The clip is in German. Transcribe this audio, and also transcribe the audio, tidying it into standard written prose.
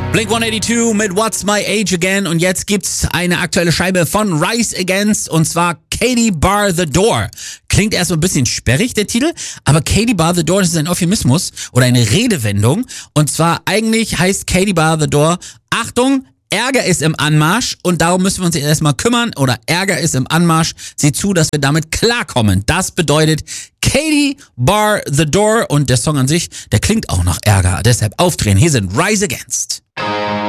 Blink-182 mit What's My Age Again und jetzt gibt's eine aktuelle Scheibe von Rise Against und zwar Katie Bar the Door. Klingt erst so ein bisschen sperrig, der Titel, aber Katie Bar the Door, das ist ein Euphemismus oder eine Redewendung und zwar eigentlich heißt Katie Bar the Door, Achtung, Ärger ist im Anmarsch und darum müssen wir uns jetzt erstmal kümmern oder Ärger ist im Anmarsch. Sieh zu, dass wir damit klarkommen. Das bedeutet Katie Bar the Door und der Song an sich, der klingt auch nach Ärger. Deshalb aufdrehen. Hier sind Rise Against.